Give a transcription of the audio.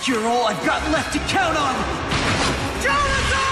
You're all I've got left to count on! Charizard!